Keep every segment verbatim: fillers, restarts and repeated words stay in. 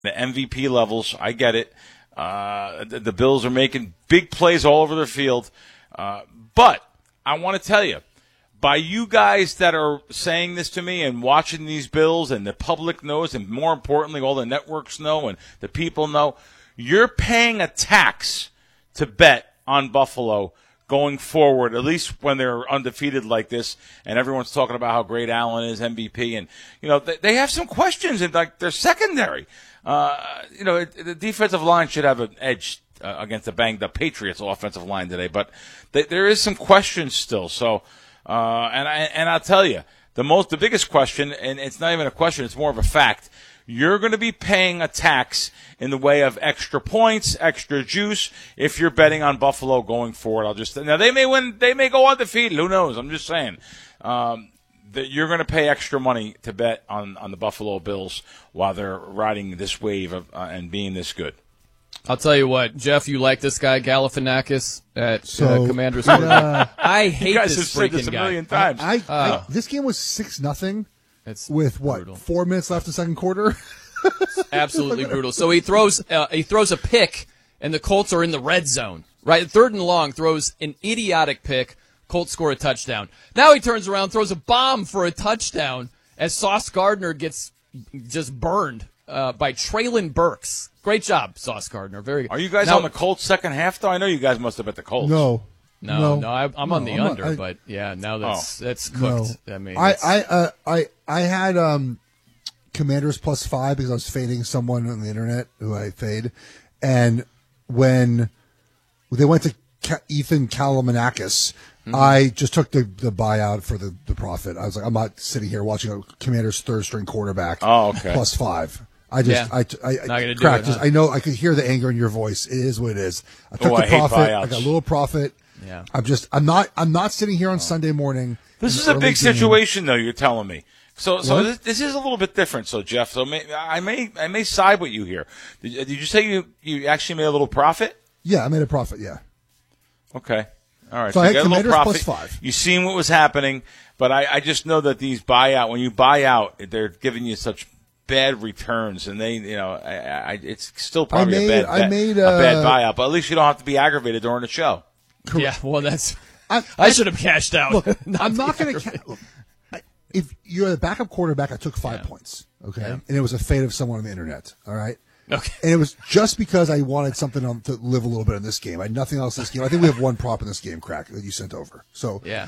The M V P levels, I get it. Uh, the, the Bills are making big plays all over their field. Uh, but I want to tell you, by you guys that are saying this to me and watching these Bills, and the public knows, and more importantly, all the networks know and the people know, you're paying a tax to bet on Buffalo going forward, at least when they're undefeated like this, and everyone's talking about how great Allen is, M V P, and, you know, they, they have some questions in, like, their secondary. Uh, you know, it, the defensive line should have an edge uh, against the banged-up Patriots offensive line today, but they, there is some questions still. So, uh, and I and I'll tell you, the most, the biggest question, and it's not even a question, it's more of a fact. You're going to be paying a tax in the way of extra points, extra juice, if you're betting on Buffalo going forward. I'll just now they may win, they may go undefeated. Who knows? I'm just saying um, that you're going to pay extra money to bet on, on the Buffalo Bills while they're riding this wave of, uh, and being this good. I'll tell you what, Jeff, you like this guy Galifianakis at so, uh, Commanders? Uh, I hate you guys this have said freaking this a guy. million times. I, I, Uh. I, this game was six nothing. It's with what brutal. four minutes left in the second quarter. Absolutely brutal. So he throws uh, he throws a pick, and the Colts are in the red zone. Right, third and long, throws an idiotic pick. Colts score a touchdown. Now he turns around, throws a bomb for a touchdown as Sauce Gardner gets just burned uh, by Traylon Burks. Great job, Sauce Gardner. Very good. Are you guys now, on the Colts second half, though? I know you guys must have bet the Colts. No. No, no, no, I, I'm no, on the I'm under, not, I, but yeah, now that's oh. that's cooked. No. I mean, I it's, I, uh, I I had um, Commanders plus five because I was fading someone on the internet who I fade, and when they went to Ka- Ethan Kalimanakis, mm-hmm. I just took the, the buyout for the, the profit. I was like, I'm not sitting here watching a Commanders third string quarterback. Oh, okay. Plus five. I just, Yeah. I, I, Not gonna I do cracked. it, Just, huh? I know, I could hear the anger in your voice. It is what it is. I took Oh, the I hate profit. buyouts. I got a little profit. Yeah. I'm just, I'm not, I'm not sitting here on Sunday morning. This in is the a early big game. situation, though. You're telling me. So, so What? this, this is a little bit different. So, Jeff, so may, I may, I may side with you here. Did, did you say you, you actually made a little profit? Yeah, I made a profit. Yeah. Okay. All right. So So, I you had got a little Commanders profit. plus five. You seen what was happening, but I, I just know that these buyout, when you buy out, they're giving you such bad returns, and they, you know, I, I, it's still probably I made- a bad, I bet- made, a bad uh, buyout. But at least you don't have to be aggravated during the show. yeah. Well, that's. I, I should have cashed out. Look, Not I'm not the going other way. to. If you're the backup quarterback, I took five Yeah. points. Okay, Yeah. and it was a fade of someone on the internet. All right. Okay. And it was just because I wanted something on, to live a little bit in this game. I had nothing else in this game. I think we have one prop in this game, Crack, that you sent over. So Yeah.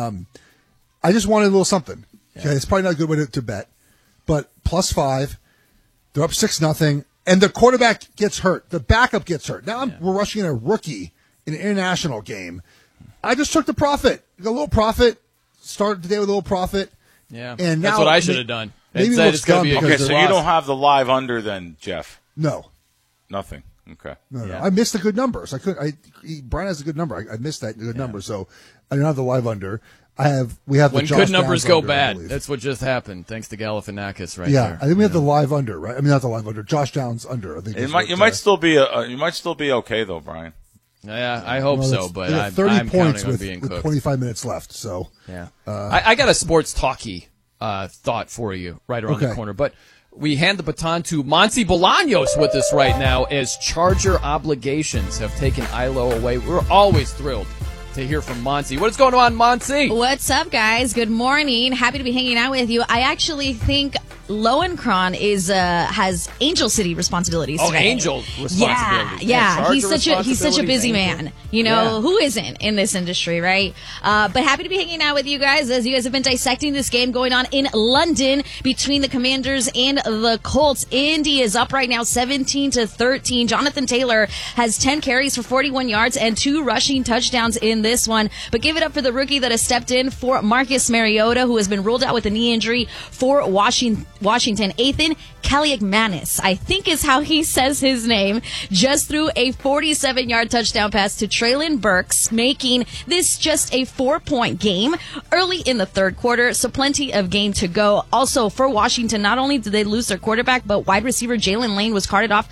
I just wanted a little something. Okay, it's probably not a good way to, to bet, but plus five, they're up six nothing, and the quarterback gets hurt. The backup gets hurt. Now I'm, Yeah. we're rushing in a rookie in an international game. I just took the profit. Got a little profit. Started the day with a little profit. Yeah. And that's now what I may- should have done. maybe Instead, looks it's gonna dumb be a because Okay, good so they're you loss. don't have the live under then, Jeff? No. Nothing. Okay. No, no. Yeah. I missed the good numbers. I could. I he, Brian has a good number. I, I missed that good number. So I don't have the live under. I have. We have the When Josh good numbers Downs go under, I bad, believe. that's what just happened. Thanks to Galifianakis, right yeah. there. I think we have the live under, right? I mean, not the live under. Josh Downs under. I think It is might, what, you might uh, still be a, uh, you might still be okay though, Brian. Yeah, I hope well, so, that's- but they got I'm, thirty I'm points counting on with, being with cooked. twenty-five minutes left. So Yeah, Uh, I, I got a sports talkie uh, thought for you right around the Okay. corner, but we hand the baton to Monty Bolaños with us right now as Charger obligations have taken I L O away. We're always thrilled to hear from Monty. What is going on, Monty? What's up, guys? Good morning. Happy to be hanging out with you. I actually think Lowenkron is uh, has Angel City responsibilities Oh, today. Angel responsibilities. Yeah, yeah. Charger He's such a he's such a busy responsibilities, man. You know, Yeah. who isn't in this industry, right? Uh, but happy to be hanging out with you guys as you guys have been dissecting this game going on in London between the Commanders and the Colts. Indy is up right now seventeen to thirteen. Jonathan Taylor has ten carries for forty-one yards and two rushing touchdowns in this one. But give it up for the rookie that has stepped in for Marcus Mariota, who has been ruled out with a knee injury for Washington. Washington. Ethan Kaliakmanis, I think is how he says his name, just threw a forty-seven-yard touchdown pass to Traylon Burks, making this just a four-point game early in the third quarter, so plenty of game to go. Also, for Washington, not only did they lose their quarterback, but wide receiver Jalen Lane was carted off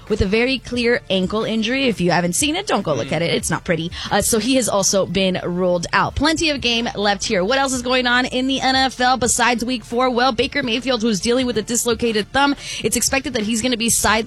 with a very clear ankle injury. If you haven't seen it, don't go look at it. It's not pretty. Uh, so he has also been ruled out. Plenty of game left here. What else is going on in the N F L besides week four? Well, Baker Mayfield, who's dealing with a dislocated thumb, it's expected that he's going to be sidelined